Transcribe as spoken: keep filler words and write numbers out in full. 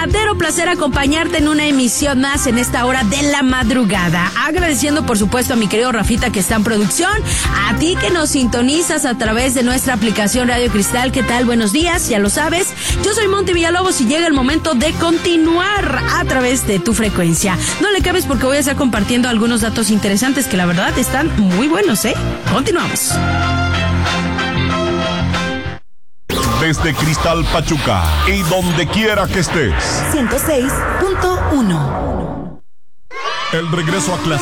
verdadero placer acompañarte en una emisión más en esta hora de la madrugada. Agradeciendo, por supuesto, a mi querido Rafita que está en producción, a ti que nos sintonizas a través de nuestra aplicación Radio Cristal. ¿Qué tal? Buenos días, ya lo sabes. Yo soy Monty Villalobos y llega el momento de continuar a través de tu frecuencia. No le cabes porque voy a estar compartiendo algunos datos interesantes que la verdad están muy buenos, ¿eh? Continuamos. Desde Cristal Pachuca y donde quiera que estés. ciento seis punto uno. El regreso a clase.